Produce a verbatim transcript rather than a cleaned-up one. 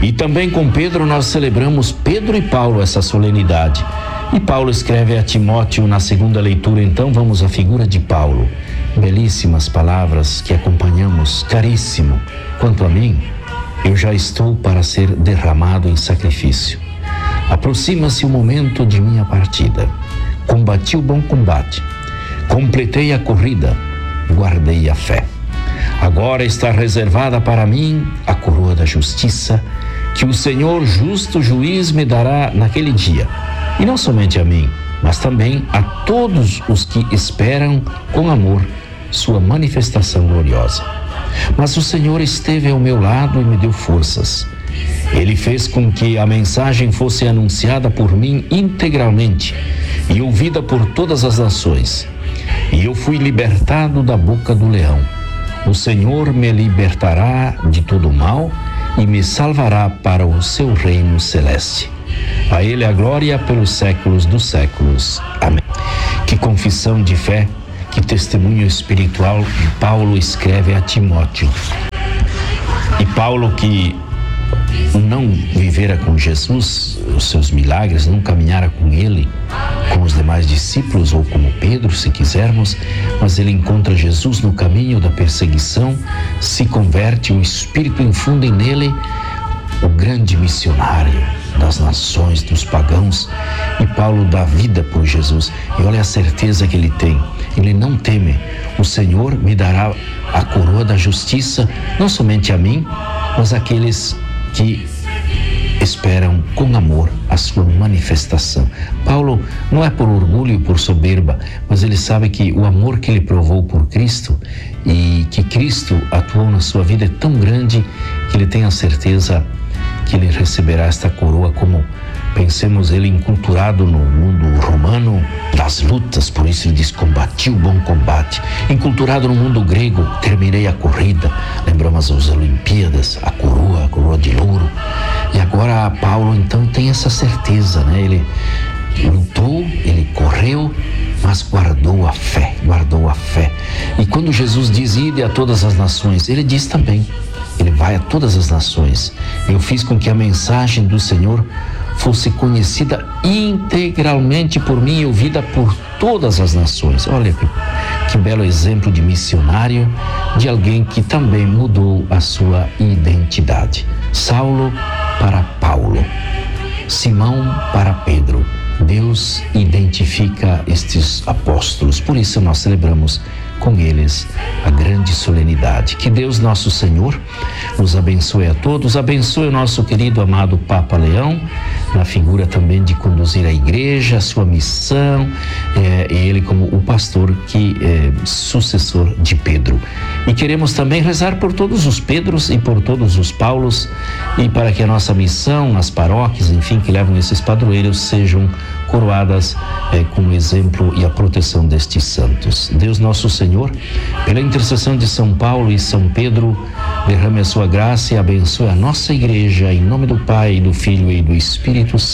E também com Pedro nós celebramos Pedro e Paulo essa solenidade. E Paulo escreve a Timóteo na segunda leitura, então vamos à figura de Paulo. Belíssimas palavras que acompanhamos. Caríssimo, quanto a mim, eu já estou para ser derramado em sacrifício. Aproxima-se o momento de minha partida. Combati o bom combate, completei a corrida, guardei a fé. Agora está reservada para mim a coroa da justiça, que o Senhor justo juiz me dará naquele dia. E não somente a mim, mas também a todos os que esperam com amor sua manifestação gloriosa. Mas o Senhor esteve ao meu lado e me deu forças. Ele fez com que a mensagem fosse anunciada por mim integralmente e ouvida por todas as nações. E eu fui libertado da boca do leão. O Senhor me libertará de todo o mal e me salvará para o seu reino celeste. A Ele a glória pelos séculos dos séculos. Amém. Que confissão de fé, que testemunho espiritual de Paulo escreve a Timóteo. E Paulo, que não vivera com Jesus os seus milagres, não caminhara com ele, com os demais discípulos, ou como Pedro, se quisermos, mas ele encontra Jesus no caminho da perseguição, se converte, o Espírito infunde nele o grande missionário das nações, dos pagãos, e Paulo dá vida por Jesus. E olha a certeza que ele tem, ele não teme. O Senhor me dará a coroa da justiça, não somente a mim, mas àqueles que esperam com amor a sua manifestação. Paulo não é por orgulho, por soberba, mas ele sabe que o amor que ele provou por Cristo e que Cristo atuou na sua vida é tão grande que ele tem a certeza que ele receberá esta coroa, como pensemos ele enculturado no mundo romano das lutas, por isso ele diz: combati o bom combate. Enculturado no mundo grego, terminei a corrida. Lembramos as Olimpíadas, a coroa, a coroa de ouro. E agora Paulo então tem essa certeza, né? Ele lutou, ele correu, mas guardou a fé, guardou a fé. E quando Jesus diz: ide a todas as nações, ele diz também, ele vai a todas as nações. Eu fiz com que a mensagem do Senhor fosse conhecida integralmente por mim e ouvida por todas as nações. Olha que, que belo exemplo de missionário, de alguém que também mudou a sua identidade. Saulo para Paulo, Simão para Pedro. Deus identifica estes apóstolos, por isso nós celebramos com eles a grande solenidade. Que Deus nosso Senhor nos abençoe a todos, abençoe o nosso querido amado Papa Leão, na figura também de conduzir a igreja, a sua missão, é, ele como o pastor que é sucessor de Pedro. E queremos também rezar por todos os Pedros e por todos os Paulos, e para que a nossa missão, as paróquias, enfim, que levam esses padroeiros, sejam coroadas é, com o exemplo e a proteção destes santos. Deus nosso Senhor, pela intercessão de São Paulo e São Pedro, derrame a sua graça e abençoe a nossa igreja, em nome do Pai, do Filho e do Espírito Santo.